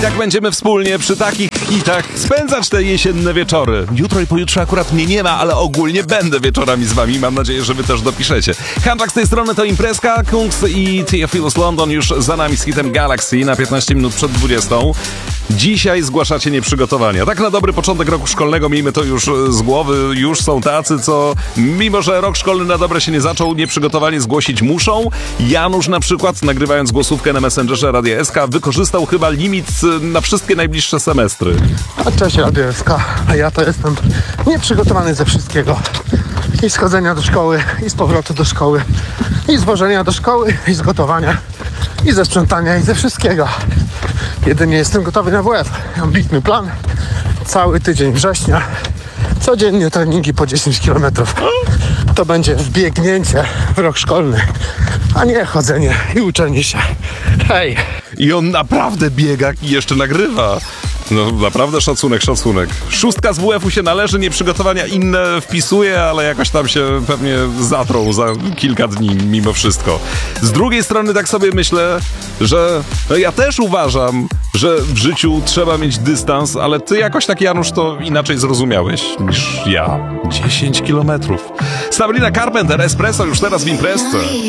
Jak będziemy wspólnie przy takich hitach spędzać te jesienne wieczory. Jutro i pojutrze akurat mnie nie ma, ale ogólnie będę wieczorami z wami. Mam nadzieję, że wy też dopiszecie. Handczak z tej strony to imprezka. Kungs i Theophilus London już za nami z hitem Galaxy na 15 minut przed 20. Dzisiaj zgłaszacie nieprzygotowania. Tak na dobry początek roku szkolnego, miejmy to już z głowy. Już są tacy, co mimo, że rok szkolny na dobre się nie zaczął, nieprzygotowanie zgłosić muszą. Janusz na przykład, nagrywając głosówkę na Messengerze Radia SK, wykorzystał chyba limit na wszystkie najbliższe semestry. A cześć Radio SK, a ja to jestem nieprzygotowany ze wszystkiego. I z chodzenia do szkoły, i z powrotu do szkoły, i z wożenia do szkoły, i z gotowania, i ze sprzątania, i ze wszystkiego. Jedynie jestem gotowy na WF. Ambitny plan. Cały tydzień września. Codziennie treningi po 10 km. To będzie wbiegnięcie w rok szkolny, a nie chodzenie i uczenie się. Hej! I on naprawdę biega i jeszcze nagrywa. No naprawdę szacunek. Szóstka z WF-u się należy, nieprzygotowania inne wpisuje, ale jakoś tam się pewnie zatrą za kilka dni mimo wszystko. Z drugiej strony tak sobie myślę, że ja też uważam, że w życiu trzeba mieć dystans, ale ty jakoś tak, Janusz, to inaczej zrozumiałeś niż ja. 10 kilometrów. Sabrina Carpenter, Espresso już teraz w imprezce.